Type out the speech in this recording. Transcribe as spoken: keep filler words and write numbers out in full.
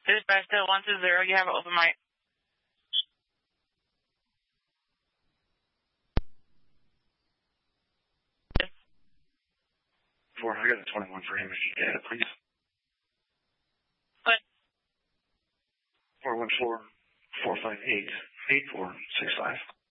Dispatch still one two zero. You have an open mic. Four, I got a twenty-one for him if you get it, please. What? Four one four four five eight eight four six five.